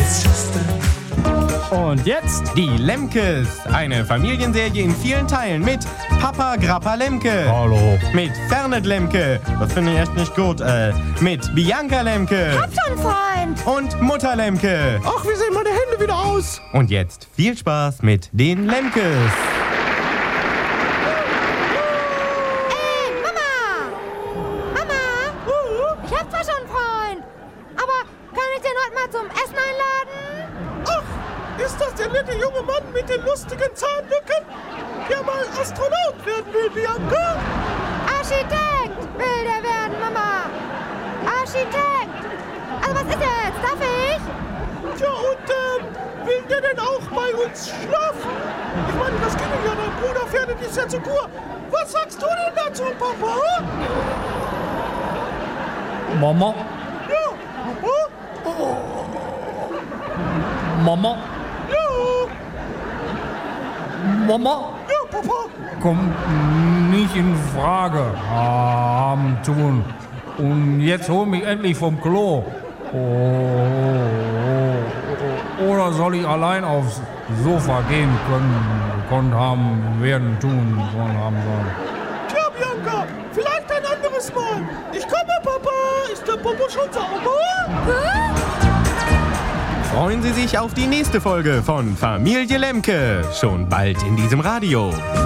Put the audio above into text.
Und jetzt die Lemkes. Eine Familienserie in vielen Teilen mit Papa Grappa Lemke. Hallo. Mit Fernet Lemke. Das finde ich echt nicht gut. Mit Bianca Lemke. Hab schon, Freund. Und Mutter Lemke. Ach, wie sehen meine Hände wieder aus? Und jetzt viel Spaß mit den Lemkes. Ey, Mama! Mama! Ich hab zwar schon einen Freund, aber kann ich den heute mal zum Essen einladen? Ach, ist das der nette junge Mann mit den lustigen Zahnlücken, der mal Astronaut werden will, Bianca? Architekt will der werden, Mama. Architekt. Also was ist jetzt? Darf ich? Tja, und will der denn auch bei uns schlafen? Ich meine, das ging ja, dein Bruder fährt ist ja zur Kur. Was sagst du denn dazu, Papa? Mama, Ja, Papa? Mama, Ja, Mama, ja, Papa. kommt nicht in Frage. Haben tun. Und jetzt hol mich endlich vom Klo. Oder soll ich allein aufs Sofa gehen können? Konnt haben, werden, tun, sollen, haben sollen. Tja, Bianca, vielleicht ein anderes Mal. Ich komme, Papa. Ist der Popo schon sauber? Freuen Sie sich auf die nächste Folge von Familie Lemke. Schon bald in diesem Radio.